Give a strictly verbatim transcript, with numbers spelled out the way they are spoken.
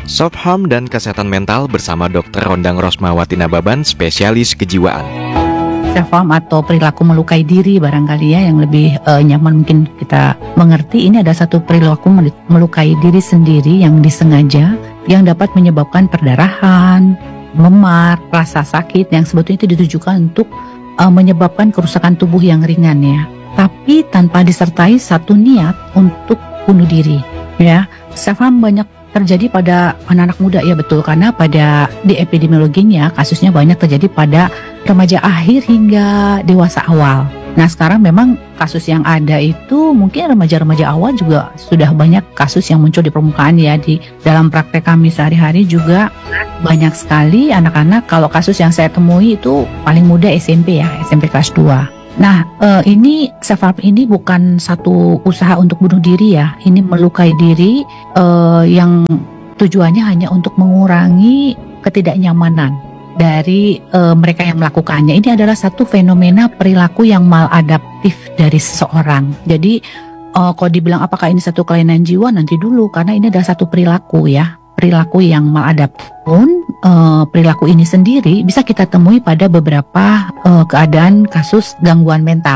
Self-harm dan kesehatan mental bersama dokter Rondang Rosmawati Nababan, spesialis kejiwaan. Self-harm atau perilaku melukai diri barangkali ya yang lebih uh, nyaman mungkin kita mengerti. Ini ada satu perilaku melukai diri sendiri yang disengaja, yang dapat menyebabkan perdarahan, memar, rasa sakit yang sebetulnya itu ditujukan untuk uh, menyebabkan kerusakan tubuh yang ringan ya. Tapi tanpa disertai satu niat untuk bunuh diri ya. Self-harm banyak terjadi pada anak-anak muda ya, betul, karena pada di epidemiologinya kasusnya banyak terjadi pada remaja akhir hingga dewasa awal. Nah sekarang memang kasus yang ada itu mungkin remaja-remaja awal juga sudah banyak kasus yang muncul di permukaan ya. Di dalam praktek kami sehari-hari juga banyak sekali anak-anak. Kalau kasus yang saya temui itu paling muda S M P ya, S M P kelas dua. Nah eh, ini self-harm ini bukan satu usaha untuk bunuh diri ya. Ini melukai diri eh, yang tujuannya hanya untuk mengurangi ketidaknyamanan dari uh, mereka yang melakukannya. Ini adalah satu fenomena perilaku yang maladaptif dari seseorang. Jadi uh, kalau dibilang apakah ini satu kelainan jiwa, nanti dulu, karena ini adalah satu perilaku ya, perilaku yang maladaptif. Pun uh, perilaku ini sendiri bisa kita temui pada beberapa uh, keadaan kasus gangguan mental.